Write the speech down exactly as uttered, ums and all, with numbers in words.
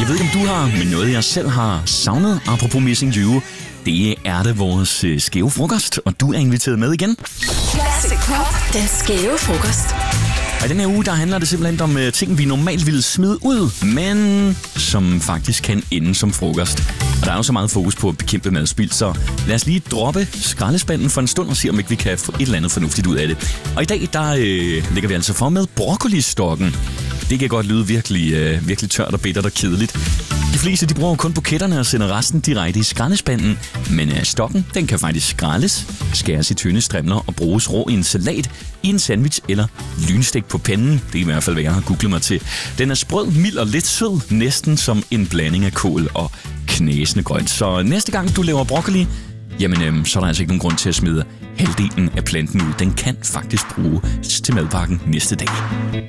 Jeg ved ikke, om du har, men noget jeg selv har savnet, apropos Missing You, det er det vores øh, skæve frokost, og du er inviteret med igen. Classic Pop, den skæve frokost. Og i den her uge, der handler det simpelthen om uh, ting, vi normalt ville smide ud, men som faktisk kan ende som frokost. Og der er jo så meget fokus på at bekæmpe madspild, så lad os lige droppe skraldespanden for en stund og se, om ikke vi kan få et eller andet fornuftigt ud af det. Og i dag, der øh, lægger vi altså for med broccolistokken. Det kan godt lyde virkelig, øh, virkelig tørt og bittert og kedeligt. De fleste, de bruger kun buketterne og sender resten direkte i skraldespanden. Men øh, stokken, den kan faktisk skrælles, skæres i tynde strimler og bruges rå i en salat, i en sandwich eller lynstek på panden. Det er i hvert fald, hvad jeg har googlet mig til. Den er sprød, mild og lidt sød, næsten som en blanding af kål og knæsende grønt. Så næste gang du laver broccoli, jamen øh, så er der altså ikke nogen grund til at smide halvdelen af planten ud. Den kan faktisk bruges til madpakken næste dag.